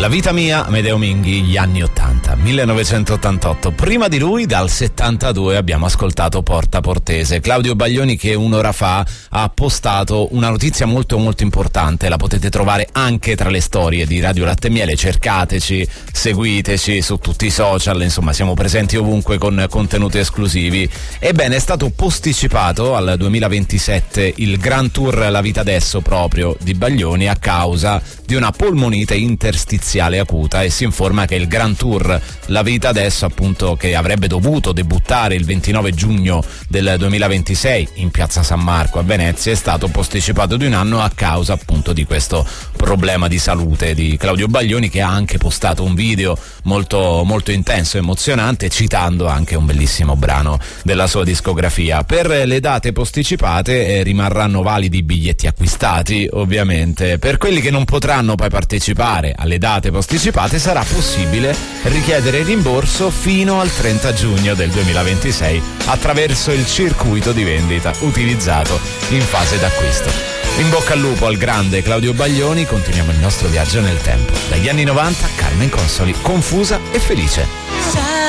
vita mia, Amedeo Minghi, gli anni 80, 1988. Prima di lui, dal 72, abbiamo ascoltato Porta Portese. Claudio Baglioni, che un'ora fa ha postato una notizia molto molto importante. La potete trovare anche tra le storie di Radio Latte e Miele. Cercateci, seguiteci su tutti i social, insomma siamo presenti ovunque con contenuti esclusivi. Ebbene, è stato posticipato al 2027 il Grand Tour La Vita Adesso proprio di Baglioni a causa di una polmonite interstiziale acuta, e si informa che il Grand Tour La Vita Adesso, appunto, che avrebbe dovuto debuttare il 29 giugno del 2026 in Piazza San Marco a Venezia, è stato posticipato di un anno a causa appunto di questo problema di salute di Claudio Baglioni, che ha anche postato un video molto molto intenso e emozionante, citando anche un bellissimo brano della sua discografia. Per le date posticipate rimarranno validi i biglietti acquistati, ovviamente. Per quelli che non potranno poi partecipare alle date posticipate sarà possibile richiedere rimborso fino al 30 giugno del 2026 attraverso il circuito di vendita utilizzato in fase d'acquisto. In bocca al lupo al grande Claudio Baglioni. Continuiamo il nostro viaggio nel tempo. Dagli anni 90, Carmen Consoli, Confusa e Felice.